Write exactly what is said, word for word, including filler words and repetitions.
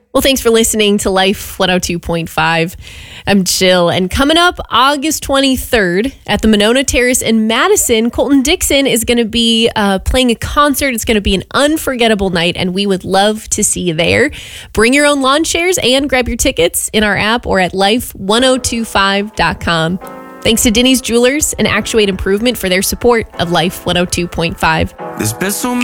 Well, thanks for listening to Life one oh two point five. I'm Jill, and coming up August twenty-third at the Monona Terrace in Madison, Colton Dixon is going to be uh, playing a concert. It's going to be an unforgettable night, and we would love to see you there. Bring your own lawn chairs and grab your tickets in our app or at life one oh two five dot com. Thanks to Denny's Jewelers and Actuate Improvement for their support of Life one oh two point five. There's been so